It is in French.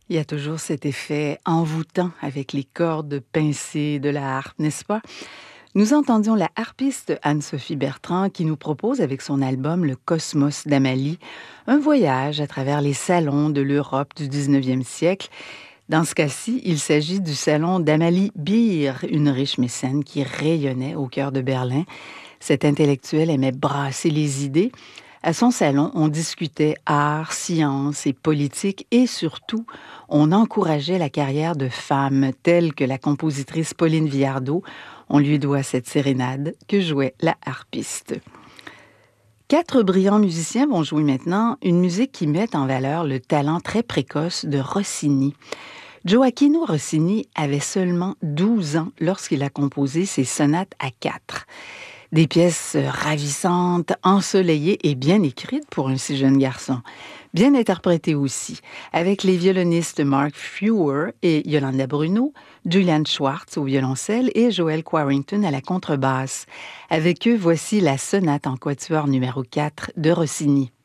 Il y a toujours cet effet envoûtant avec les cordes pincées de la harpe, n'est-ce pas? Nous entendions la harpiste Anne-Sophie Bertrand qui nous propose avec son album Le Cosmos d'Amalie un voyage à travers les salons de l'Europe du 19e siècle. Dans ce cas-ci, il s'agit du salon d'Amalie Beer, une riche mécène qui rayonnait au cœur de Berlin. Cette intellectuelle aimait brasser les idées. À son salon, on discutait art, science et politique et surtout, on encourageait la carrière de femmes telles que la compositrice Pauline Viardot. On lui doit cette sérénade que jouait la harpiste. 4 brillants musiciens vont jouer maintenant une musique qui met en valeur le talent très précoce de Rossini. Gioachino Rossini avait seulement 12 ans lorsqu'il a composé ses sonates à 4. Des pièces ravissantes, ensoleillées et bien écrites pour un si jeune garçon. Bien interprétées aussi, avec les violonistes Mark Fewer et Yolanda Bruno, Julian Schwartz au violoncelle et Joel Quarrington à la contrebasse. Avec eux, voici la sonate en quatuor numéro 4 de Rossini.